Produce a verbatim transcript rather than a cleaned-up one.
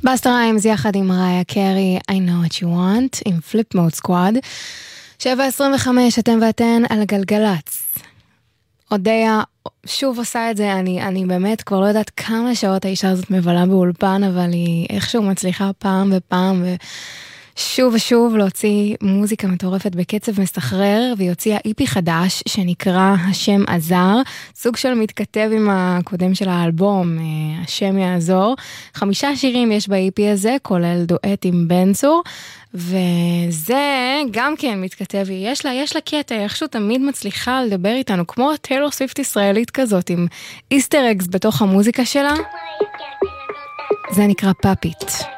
בסטה ריימס יחד עם ראיה קרי, I know what you want, עם פליפ מוד סקוואד. שבע עשרים וחמש, אתם ואתן על הגלגלץ. אודיה שוב עושה את זה, אני, אני באמת כבר לא יודעת כמה שעות האישה הזאת מבלה באולפן, אבל היא איכשהו מצליחה פעם ופעם ושוב ושוב להוציא מוזיקה מטורפת בקצב מסחרר, והיא הוציאה איפי חדש שנקרא השם עזר, סוג של מתכתב עם הקודם של האלבום, השם יעזור. חמישה שירים יש באיפי הזה, כולל דואט עם בן צור, וזה גם כן מתכתב, יש לה, יש לה קטע, איכשהו תמיד מצליחה לדבר איתנו, כמו טיילור סוויפט ישראלית כזאת, עם איסטר אגס בתוך המוזיקה שלה. זה נקרא פאפיט.